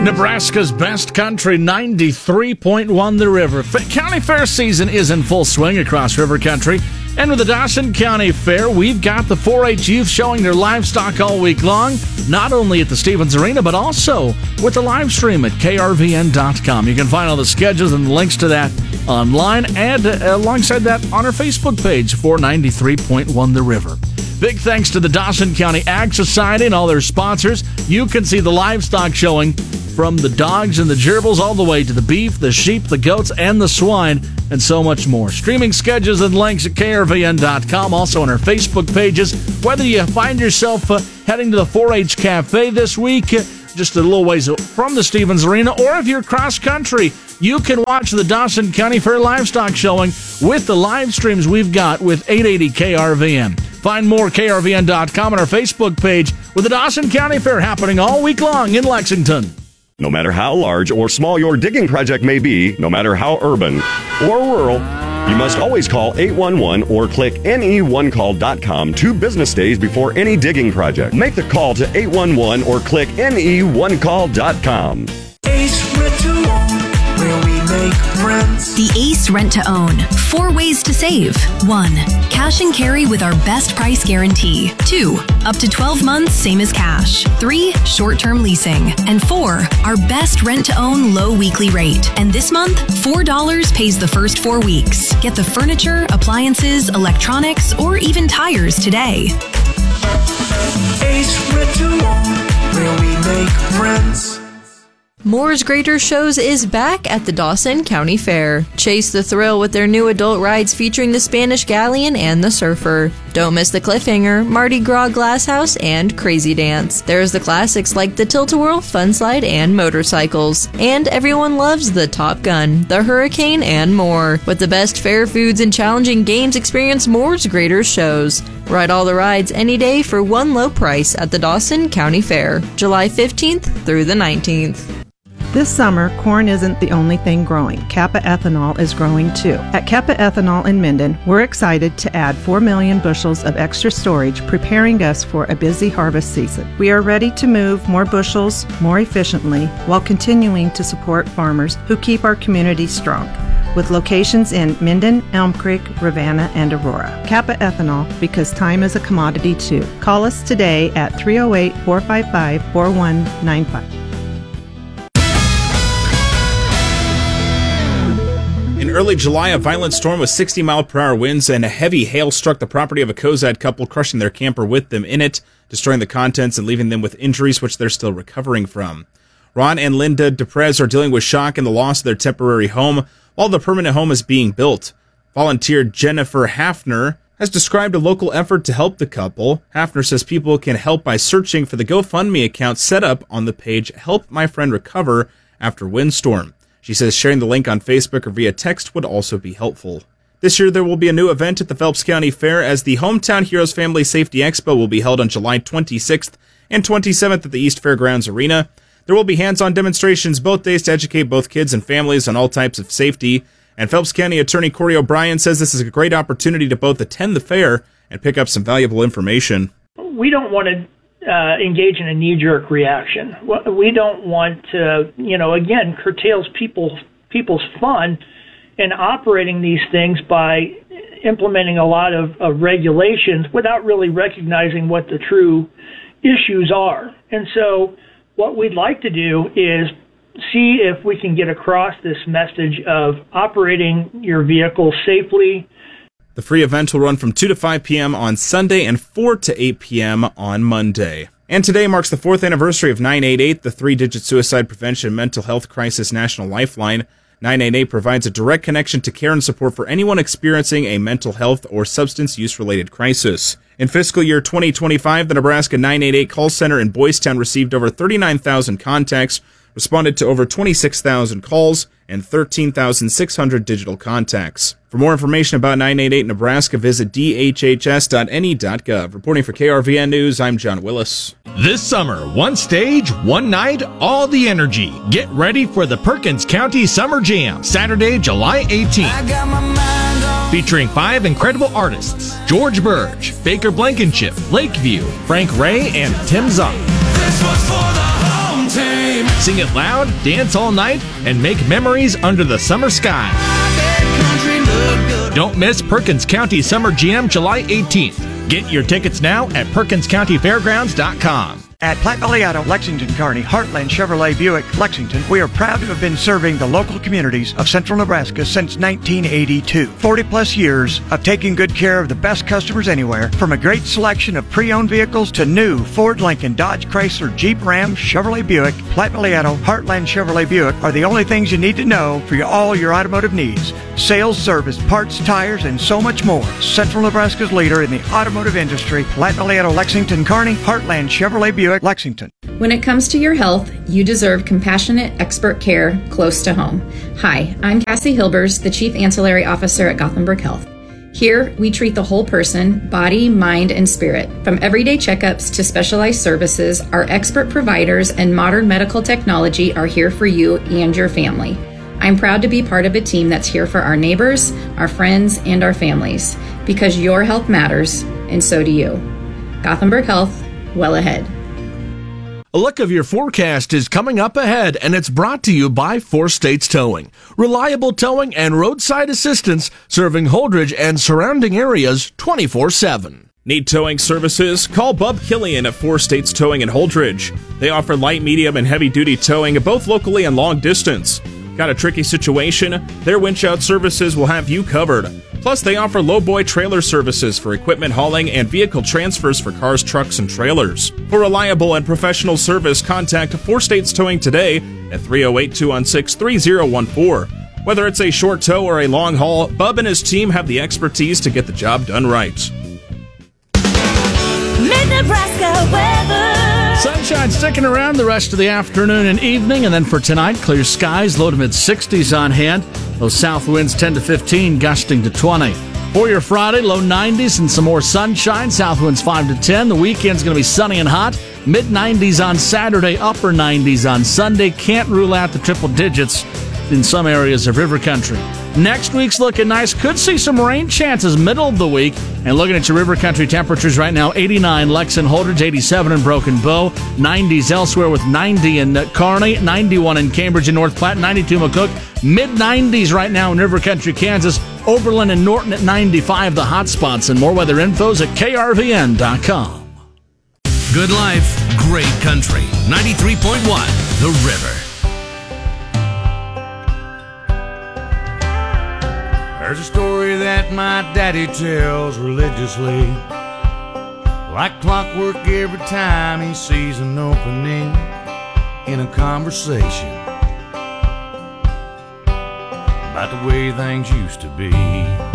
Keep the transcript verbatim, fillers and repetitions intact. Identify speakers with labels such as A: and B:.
A: Nebraska's best country, ninety-three point one The River. F- County Fair season is in full swing across River Country. And with the Dawson County Fair, we've got the four H youth showing their livestock all week long, not only at the Stephens Arena, but also with the live stream at K R V N dot com. You can find all the schedules and links to that online, and uh, alongside that on our Facebook page for ninety-three point one The River. Big thanks to the Dawson County Ag Society and all their sponsors. You can see the livestock showing from the dogs and the gerbils all the way to the beef, the sheep, the goats, and the swine, and so much more. Streaming schedules and links at K R V N dot com, also on our Facebook pages. Whether you find yourself uh, heading to the four H Cafe this week, uh, just a little ways from the Stephens Arena, or if you're cross-country, you can watch the Dawson County Fair livestock showing with the live streams we've got with eight eighty K R V N. Find more at K R V N dot com on our Facebook page with the Dawson County Fair happening all week long in Lexington.
B: No matter how large or small your digging project may be, no matter how urban or rural, you must always call eight one one or click N E one call dot com two business days before any digging project. Make the call to eight one one or click N E one call dot com.
C: Ace Rent to Own, where we make friends.
D: The Ace Rent to Own. Four ways to save. One, cash and carry with our best price guarantee. Two, up to twelve months, same as cash. Three, short-term leasing. And four, our best rent to own low weekly rate. And this month, four dollars pays the first four weeks. Get the furniture, appliances, electronics, or even tires today.
C: Ace Rent to Own, where we make friends.
E: Moore's Grader Shows is back at the Dawson County Fair. Chase the thrill with their new adult rides featuring the Spanish Galleon and the Surfer. Don't miss the Cliffhanger, Mardi Gras Glass House, and Crazy Dance. There's the classics like the Tilt-A-Whirl, Fun Slide, and motorcycles. And everyone loves the Top Gun, the Hurricane, and more. With the best fair foods and challenging games, experience Moore's Grader Shows. Ride all the rides any day for one low price at the Dawson County Fair, July fifteenth through the nineteenth.
F: This summer, corn isn't the only thing growing. Kappa Ethanol is growing too. At Kappa Ethanol in Minden, we're excited to add four million bushels of extra storage, preparing us for a busy harvest season. We are ready to move more bushels more efficiently while continuing to support farmers who keep our community strong. With locations in Minden, Elm Creek, Ravenna, and Aurora. Kappa Ethanol, because time is a commodity too. Call us today at three oh eight, four five five, four one nine five.
G: In early July, a violent storm with sixty mile per hour winds and a heavy hail struck the property of a Cozad couple, crushing their camper with them in it, destroying the contents and leaving them with injuries which they're still recovering from. Ron and Linda DePrez are dealing with shock and the loss of their temporary home while the permanent home is being built. Volunteer Jennifer Hafner has described a local effort to help the couple. Hafner says people can help by searching for the GoFundMe account set up on the page Help My Friend Recover After Windstorm. She says sharing the link on Facebook or via text would also be helpful. This year there will be a new event at the Phelps County Fair as the Hometown Heroes Family Safety Expo will be held on July twenty-sixth and twenty-seventh at the East Fairgrounds Arena. There will be hands-on demonstrations both days to educate both kids and families on all types of safety. And Phelps County Attorney Corey O'Brien says this is a great opportunity to both attend the fair and pick up some valuable information.
H: We don't want to Uh, engage in a knee-jerk reaction. We don't want to, you know, again, curtails people, people's fun in operating these things by implementing a lot of, of regulations without really recognizing what the true issues are. And so what we'd like to do is see if we can get across this message of operating your vehicle safely.
G: The free event will run from two to five p.m. on Sunday and four to eight p.m. on Monday. And today marks the fourth anniversary of nine eight eight, the three-digit suicide prevention and mental health crisis national lifeline. nine eight eight provides a direct connection to care and support for anyone experiencing a mental health or substance use-related crisis. In fiscal year twenty twenty-five, the Nebraska nine eight eight call center in Boys Town received over thirty-nine thousand contacts, responded to over twenty-six thousand calls, and thirteen thousand six hundred digital contacts. For more information about nine eight eight Nebraska, visit d h h s dot n e dot gov. Reporting for K R V N News, I'm John Willis.
I: This summer, one stage, one night, all the energy. Get ready for the Perkins County Summer Jam, Saturday, July eighteenth. Featuring five incredible artists: George Burge, Baker Blankenship, Lakeview, Frank Ray, and Tim Zock. Sing it loud, dance all night, and make memories under the summer sky. Don't miss Perkins County Summer Jam July eighteenth. Get your tickets now at perkins county fairgrounds dot com.
J: At Platte Valley Auto, Lexington, Kearney, Heartland Chevrolet Buick, Lexington, we are proud to have been serving the local communities of central Nebraska since nineteen eighty-two. forty plus years of taking good care of the best customers anywhere, from a great selection of pre-owned vehicles to new Ford, Lincoln, Dodge, Chrysler, Jeep, Ram, Chevrolet Buick. Platte Valley Auto, Heartland Chevrolet Buick are the only things you need to know for your, all your automotive needs. Sales, service, parts, tires, and so much more. Central Nebraska's leader in the automotive industry, Platte Valley Auto, Lexington, Kearney, Heartland Chevrolet Buick, Lexington.
K: When it comes to your health, you deserve compassionate expert care close to home. Hi, I'm Cassie Hilbers, the Chief Ancillary Officer at Gothenburg Health. Here, we treat the whole person, body, mind, and spirit. From everyday checkups to specialized services, our expert providers and modern medical technology are here for you and your family. I'm proud to be part of a team that's here for our neighbors, our friends, and our families, because your health matters, and so do you. Gothenburg Health, well ahead.
A: A look of your forecast is coming up ahead, and it's brought to you by Four States Towing. Reliable towing and roadside assistance serving Holdridge and surrounding areas twenty-four seven.
G: Need towing services? Call Bub Killian at Four States Towing in Holdridge. They offer light, medium, and heavy-duty towing, both locally and long distance. Got a tricky situation? Their winch out services will have you covered. Plus, they offer lowboy trailer services for equipment hauling and vehicle transfers for cars, trucks, and trailers. For reliable and professional service, contact Four States Towing today at three oh eight, two one six, three oh one four. Whether it's a short tow or a long haul, Bub and his team have the expertise to get the job done right.
L: Mid-Nebraska weather.
A: Sunshine sticking around the rest of the afternoon and evening, and then for tonight, clear skies, low to mid sixties on hand. Those south winds ten to fifteen, gusting to twenty. For your Friday, low nineties and some more sunshine, south winds five to ten. The weekend's going to be sunny and hot, mid nineties on Saturday, upper nineties on Sunday. Can't rule out the triple digits in some areas of river country. Next week's looking nice. Could see some rain chances middle of the week. And looking at your river country temperatures right now, eighty-nine Lexington, Holdridge, eighty-seven in Broken Bow, nineties elsewhere with ninety in Kearney, ninety-one in Cambridge and North Platte, ninety-two McCook, mid nineties right now in river country Kansas, Oberlin and Norton at ninety-five, the hot spots, and more weather info's at K R V N dot com.
M: Good life, great country. ninety-three point one, The River.
N: There's a story that my daddy tells religiously, like clockwork every time he sees an opening in a conversation about the way things used to be.